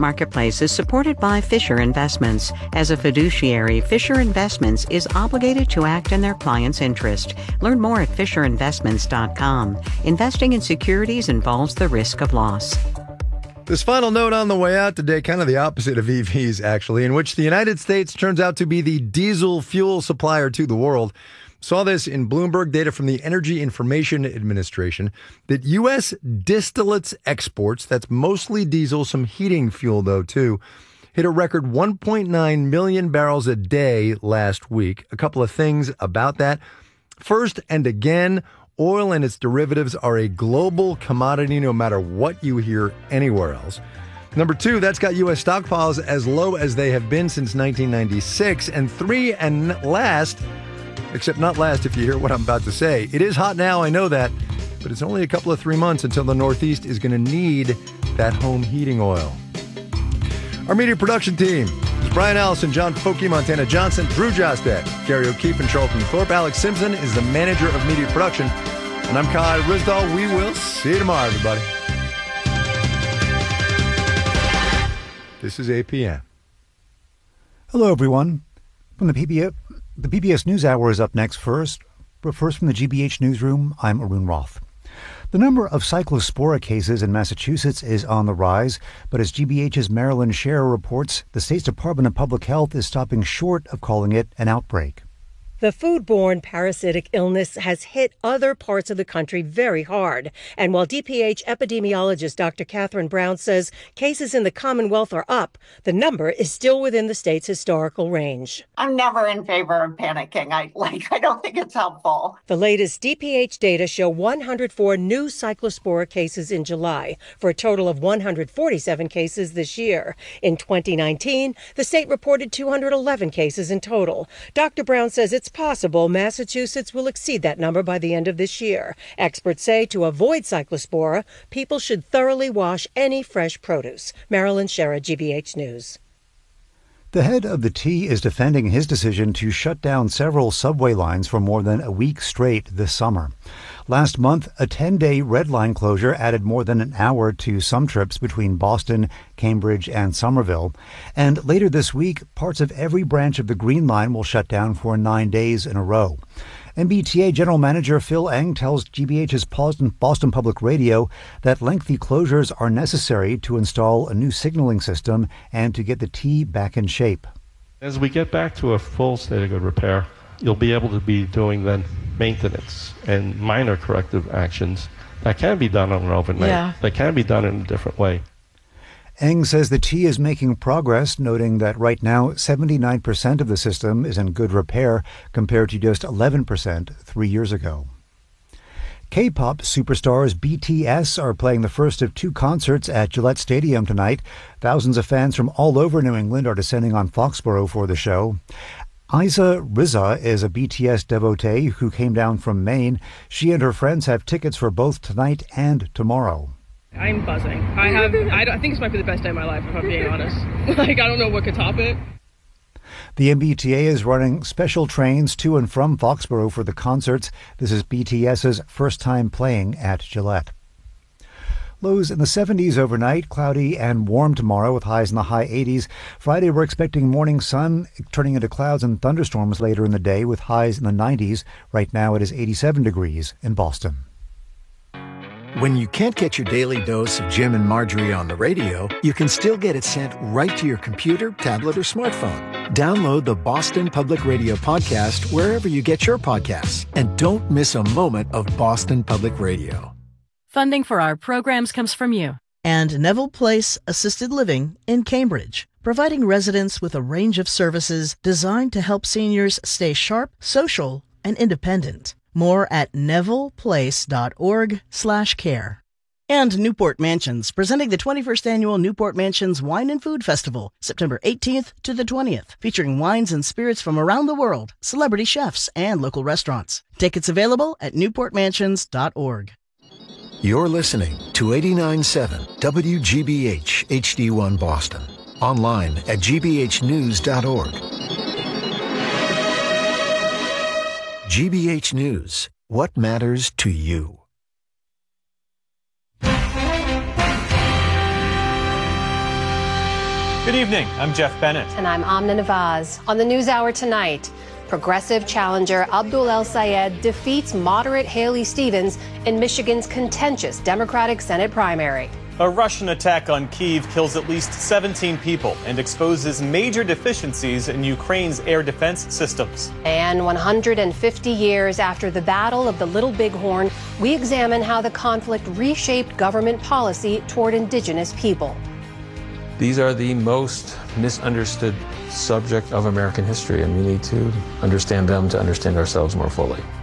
Marketplace is supported by Fisher Investments. As a fiduciary, Fisher Investments is obligated to act in their client's interest. Learn more at FisherInvestments.com. Investing in securities involves the risk of loss. This final note on the way out today, kind of the opposite of EVs, actually, in which the United States turns out to be the diesel fuel supplier to the world. Saw this in Bloomberg data from the Energy Information Administration that U.S. distillates exports, that's mostly diesel, some heating fuel, though, too, hit a record 1.9 million barrels a day last week. A couple of things about that. First, and again, oil and its derivatives are a global commodity no matter what you hear anywhere else. Number two, that's got U.S. stockpiles as low as they have been since 1996. And three, and last, except not last if you hear what I'm about to say, it is hot now, I know that, but it's only a couple of 3 months until the Northeast is going to need that home heating oil. Our media production team is Brian Allison, John Foky, Montana Johnson, Drew Jostek, Gary O'Keefe, and Charlton Thorpe. Alex Simpson is the manager of media production. And I'm Kai Ryssdal. We will see you tomorrow, everybody. This is APM. Hello, everyone. From the PBS NewsHour is up next first. But first from the GBH Newsroom, I'm Arun Roth. The number of cyclospora cases in Massachusetts is on the rise, but as GBH's Marilyn Scherer reports, the state's Department of Public Health is stopping short of calling it an outbreak. The foodborne parasitic illness has hit other parts of the country very hard. And while DPH epidemiologist Dr. Catherine Brown says cases in the Commonwealth are up, the number is still within the state's historical range. I'm never in favor of panicking. I don't think it's helpful. The latest DPH data show 104 new cyclospora cases in July, for a total of 147 cases this year. In 2019, the state reported 211 cases in total. Dr. Brown says it's possible Massachusetts will exceed that number by the end of this year. Experts say to avoid cyclospora, people should thoroughly wash any fresh produce. Marilyn Scherer, GBH News. The head of the T is defending his decision to shut down several subway lines for more than a week straight this summer. Last month, a 10-day red line closure added more than an hour to some trips between Boston, Cambridge, and Somerville. And later this week, parts of every branch of the Green Line will shut down for 9 days in a row. MBTA General Manager Phil Eng tells GBH's Boston Public Radio that lengthy closures are necessary to install a new signaling system and to get the T back in shape. As we get back to a full state of good repair, you'll be able to be doing then maintenance and minor corrective actions that can be done on an overnight. Yeah. That can be done in a different way. Eng says the T is making progress, noting that right now 79% of the system is in good repair compared to just 11% 3 years ago. K-pop superstars BTS are playing the first of 2 concerts at Gillette Stadium tonight. Thousands of fans from all over New England are descending on Foxborough for the show. Isa Riza is a BTS devotee who came down from Maine. She and her friends have tickets for both tonight and tomorrow. I'm buzzing. I think this might be the best day of my life, if I'm being honest. I don't know what could top it. The MBTA is running special trains to and from Foxborough for the concerts. This is BTS's first time playing at Gillette. Lows in the 70s overnight, cloudy and warm tomorrow with highs in the high 80s. Friday, we're expecting morning sun turning into clouds and thunderstorms later in the day with highs in the 90s. Right now, it is 87 degrees in Boston. When you can't get your daily dose of Jim and Marjorie on the radio, you can still get it sent right to your computer, tablet, or smartphone. Download the Boston Public Radio podcast wherever you get your podcasts. And don't miss a moment of Boston Public Radio. Funding for our programs comes from you. And Neville Place Assisted Living in Cambridge, providing residents with a range of services designed to help seniors stay sharp, social, and independent. More at nevilleplace.org/care. And Newport Mansions, presenting the 21st Annual Newport Mansions Wine and Food Festival, September 18th to the 20th, featuring wines and spirits from around the world, celebrity chefs, and local restaurants. Tickets available at newportmansions.org. You're listening to 89.7 WGBH HD1 Boston. Online at gbhnews.org. GBH News. What matters to you? Good evening. I'm Jeff Bennett. And I'm Amna Nawaz. On the NewsHour tonight, progressive challenger Abdul El-Sayed defeats moderate Haley Stevens in Michigan's contentious Democratic Senate primary. A Russian attack on Kyiv kills at least 17 people and exposes major deficiencies in Ukraine's air defense systems. And 150 years after the Battle of the Little Bighorn, we examine how the conflict reshaped government policy toward indigenous people. These are the most misunderstood subject of American history, and we need to understand them to understand ourselves more fully.